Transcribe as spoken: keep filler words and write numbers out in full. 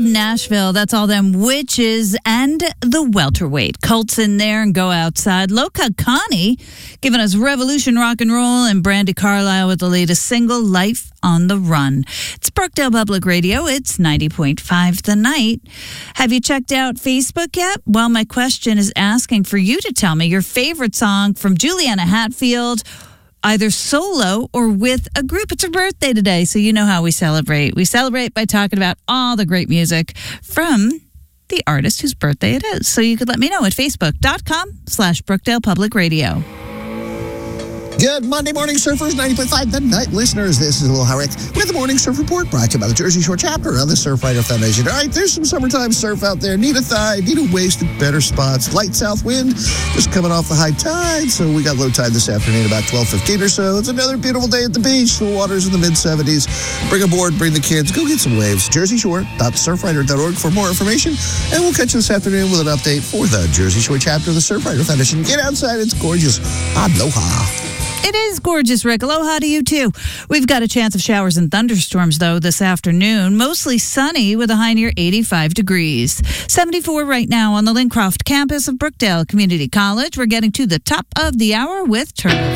from Nashville. That's all them witches and the welterweight. Cults in there and go outside. Loca Connie giving us revolution rock and roll, and Brandy Carlisle with the latest single, Life on the Run. It's Brookdale Public Radio. It's ninety point five The Night. Have you checked out Facebook yet? Well, my question is asking for you to tell me your favorite song from Juliana Hatfield, either solo or with a group. It's her birthday today, so you know how we celebrate. We celebrate by talking about all the great music from the artist whose birthday it is. So you could let me know at facebook.com slash Brookdale Public Radio. Good Monday morning, surfers. ninety point five The Night listeners. This is Lil Howrick with the Morning Surf Report, brought to you by the Jersey Shore chapter of the Surfrider Foundation. All right, there's some summertime surf out there. Need a thigh, need a waist at better spots. Light south wind, just coming off the high tide. So we got low tide this afternoon, about twelve fifteen or so. It's another beautiful day at the beach. The water's in the mid seventies. Bring a board, bring the kids, go get some waves. jersey shore dot surfrider dot org for more information. And we'll catch you this afternoon with an update for the Jersey Shore chapter of the Surfrider Foundation. Get outside, it's gorgeous. Aloha. It is gorgeous, Rick. Aloha to you, too. We've got a chance of showers and thunderstorms, though, this afternoon. Mostly sunny with a high near eighty-five degrees. seventy-four right now on the Lincroft campus of Brookdale Community College. We're getting to the top of the hour with Turtle.